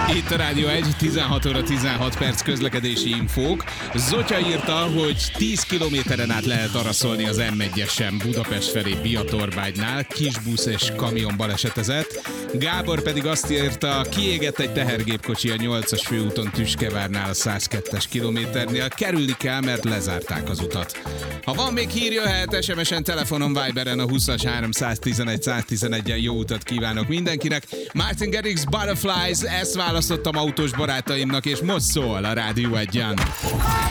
Itt a Rádió 1, 16 óra 16 perc közlekedési infók. Zotya írta, hogy 10 kilométeren át lehet araszolni az M1-esen Budapest felé Biatorbágynál. Kisbusz és kamion balesetezett. Gábor pedig azt írta, kiégett egy tehergépkocsi a 8-as főúton Tüskevárnál a 102-es kilométernél. Kerülni kell, mert lezárták az utat. Ha van még hír, jöhet SMS-en, telefonon, Viberen a 20-as 311 111-en. Jó utat kívánok mindenkinek. Martin Garrix, Butterflies, ezt választottam autós barátaimnak, és most szól a Rádió 1-en.